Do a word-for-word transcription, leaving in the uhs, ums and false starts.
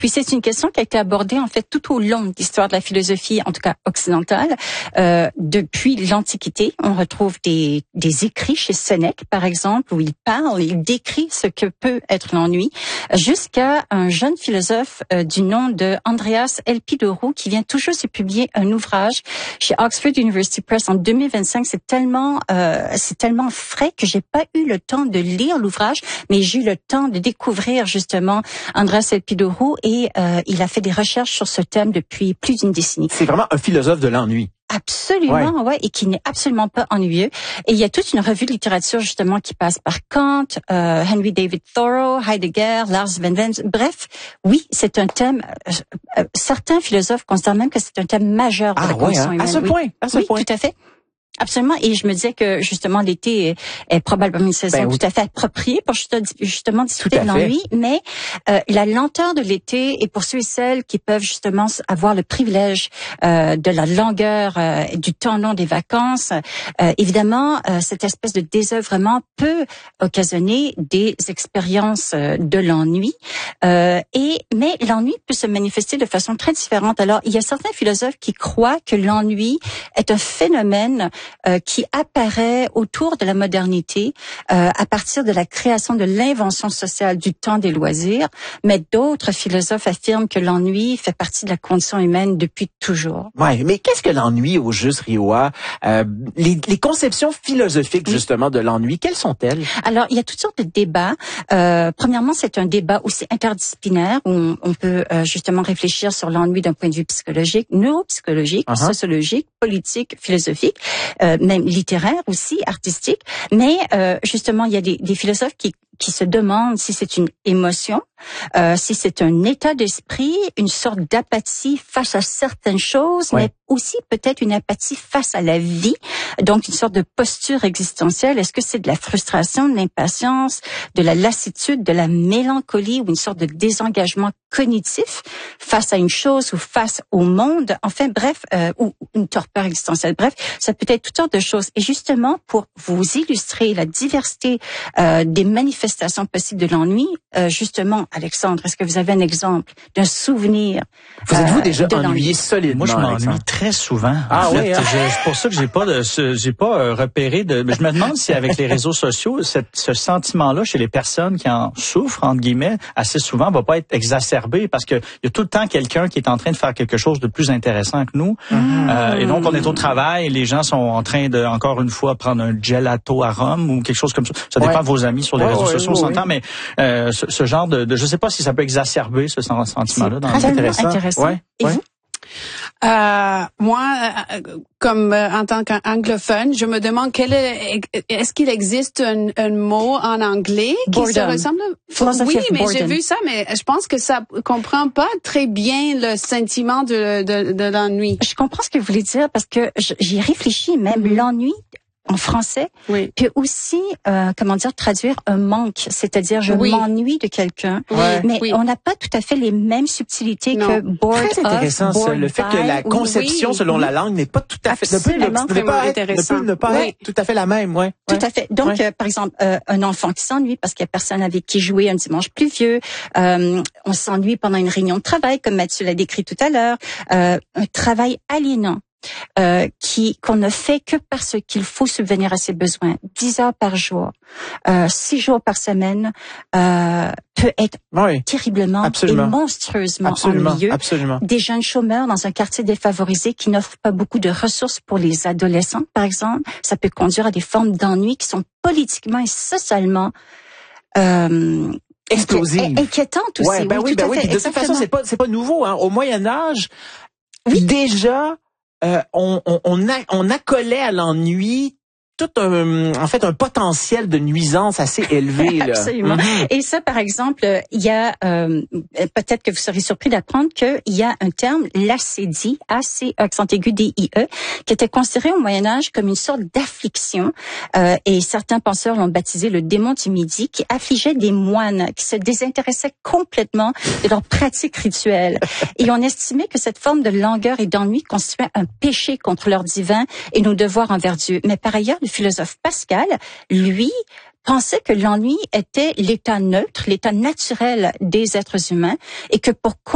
Puis c'est une question qui a été abordée en fait tout au long de l'histoire de la philosophie, en tout cas occidentale. Euh, depuis l'Antiquité, on retrouve des, des écrits chez Sénèque, par exemple, où il parle, il décrit ce que peut être l'ennui, jusqu'à un jeune philosophe euh, du nom de Andreas Elpidopoulos qui vient toujours de publier un ouvrage chez Oxford University Press en deux mille vingt-cinq. C'est tellement, euh, c'est tellement frais que j'ai pas eu le temps de lire l'ouvrage, mais j'ai eu le temps de découvrir justement Andreas Elpidopoulos et euh, il a fait des recherches sur ce thème depuis plus d'une décennie. C'est vraiment un philosophe de l'ennui. Absolument, ouais. ouais, et qui n'est absolument pas ennuyeux. Et il y a toute une revue de littérature justement qui passe par Kant, euh, Henry David Thoreau, Heidegger, Lars von Wenzel. Bref, oui, c'est un thème. Euh, euh, certains philosophes considèrent même que c'est un thème majeur de ah, la ouais, condition hein? humaine. À ce oui. point, à ce oui, point. tout à fait. Absolument. Et je me disais que justement l'été est, est probablement une saison ben, oui. tout à fait appropriée pour justement discuter de l'ennui. Mais euh, la lenteur de l'été, et pour ceux et celles qui peuvent justement avoir le privilège euh, de la longueur euh, du temps long des vacances, euh, évidemment, euh, cette espèce de désœuvrement peut occasionner des expériences euh, de l'ennui. Euh, et mais l'ennui peut se manifester de façon très différente. Alors, il y a certains philosophes qui croient que l'ennui est un phénomène Euh, qui apparaît autour de la modernité euh, à partir de la création de l'invention sociale du temps des loisirs, mais d'autres philosophes affirment que l'ennui fait partie de la condition humaine depuis toujours. Ouais, mais qu'est-ce que l'ennui au juste, Rioa? Euh, les, les conceptions philosophiques justement de l'ennui, quelles sont-elles? Alors, il y a toutes sortes de débats. Euh, premièrement, c'est un débat aussi interdisciplinaire où on, on peut euh, justement réfléchir sur l'ennui d'un point de vue psychologique, neuropsychologique, uh-huh. sociologique, politique, philosophique. Euh, même littéraire aussi, artistique. Mais euh, justement, il y a des, des philosophes qui, qui se demandent si c'est une émotion, euh, si c'est un état d'esprit, une sorte d'apathie face à certaines choses, ouais. mais aussi peut-être une apathie face à la vie, donc une sorte de posture existentielle. Est-ce que c'est de la frustration, de l'impatience, de la lassitude, de la mélancolie ou une sorte de désengagement cognitif face à une chose ou face au monde? Enfin, bref, euh, ou une torpeur existentielle. Bref, ça peut être toutes sortes de choses. Et justement, pour vous illustrer la diversité euh, des manifestations possibles de l'ennui, euh, justement, Alexandre, est-ce que vous avez un exemple d'un souvenir? Vous êtes-vous euh, déjà de ennuyé solidement? Moi, je m'ennuie très souvent. Ah en oui, fait, hein? C'est pour ça que j'ai pas de, ce, j'ai pas euh, repéré de. Mais je me demande si avec les réseaux sociaux, cette, ce sentiment-là chez les personnes qui en souffrent entre guillemets assez souvent va pas être exacerbé parce que il y a tout le temps quelqu'un qui est en train de faire quelque chose de plus intéressant que nous. Mmh. Euh, et donc on est au travail, et les gens sont en train de encore une fois prendre un gelato à Rome ou quelque chose comme ça. Ça dépend ouais. de vos amis sur les ouais, réseaux ouais, sociaux, on ouais, s'entend, ouais. mais euh, ce, ce genre de, de, je sais pas si ça peut exacerber ce sentiment-là. C'est très intéressant. intéressant. Ouais, et ouais. vous? Euh, moi, euh, comme euh, en tant qu'anglophone, je me demande quel est, est-ce qu'il existe un, un mot en anglais qui boredom. se ressemble? Philosophy oui, mais boredom. j'ai vu ça, mais je pense que ça comprend pas très bien le sentiment de, de, de l'ennui. Je comprends ce que vous voulez dire parce que j'y réfléchis même mm-hmm. l'ennui. En français, oui. puis aussi, euh, comment dire, traduire un manque, c'est-à-dire je oui. m'ennuie de quelqu'un, oui. mais oui. on n'a pas tout à fait les mêmes subtilités non. que bored Très intéressant, of, ça, le fait by, que la conception oui. selon la langue n'est pas tout à fait, ne peut, ne, ne peut pas être, ne peut ne pas oui. être tout à fait la même, ouais. Tout ouais. à fait. Donc, ouais. euh, par exemple, euh, un enfant qui s'ennuie parce qu'il y a personne avec qui jouer un dimanche pluvieux, euh, on s'ennuie pendant une réunion de travail, comme Mathieu l'a décrit tout à l'heure, euh, un travail aliénant. Euh, qui qu'on ne fait que parce qu'il faut subvenir à ses besoins, dix heures par jour, euh, six jours par semaine, euh, peut être oui, terriblement absolument. et monstrueusement absolument, ennuyeux. Absolument. Des jeunes chômeurs dans un quartier défavorisé qui n'offrent pas beaucoup de ressources pour les adolescents, par exemple, ça peut conduire à des formes d'ennui qui sont politiquement et socialement euh, explosives, inquiétantes aussi. Ouais, ben oui, oui, ben oui. Fait, de toute façon, c'est pas c'est pas nouveau. Hein. Au Moyen Âge, oui. déjà. Euh, on, on, on, a, on accolait à l'ennui tout un, en fait, un potentiel de nuisance assez élevé. Là. Absolument. Mm-hmm. Et ça, par exemple, il y a, euh, peut-être que vous serez surpris d'apprendre qu'il y a un terme, l'acédie, A C accent aigu D I E, qui était considéré au Moyen-Âge comme une sorte d'affliction, euh, et certains penseurs l'ont baptisé le démon du midi, qui affligeait des moines, qui se désintéressaient complètement de leurs pratiques rituelles. Et on estimait que cette forme de langueur et d'ennui constituait un péché contre leur divin et nos devoirs envers Dieu. Mais par ailleurs, le philosophe Pascal, lui, pensait que l'ennui était l'état neutre, l'état naturel des êtres humains et que pour